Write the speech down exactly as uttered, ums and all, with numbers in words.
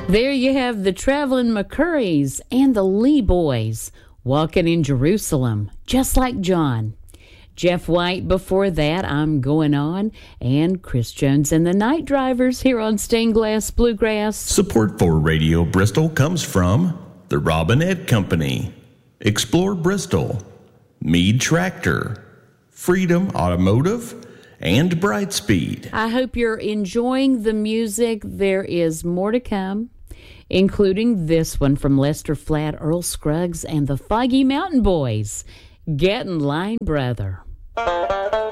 There you have the Traveling McCurries and the Lee Boys walking in Jerusalem, just like John. Jeff White before that, I'm Going On, and Chris Jones and the Night Drivers here on Stained Glass Bluegrass. Support for Radio Bristol comes from the Robinette Company, Explore Bristol, Meade Tractor, Freedom Automotive, and Brightspeed. I hope you're enjoying the music. There is more to come, including this one from Lester Flatt, Earl Scruggs, and the Foggy Mountain Boys, Get in Line, Brother.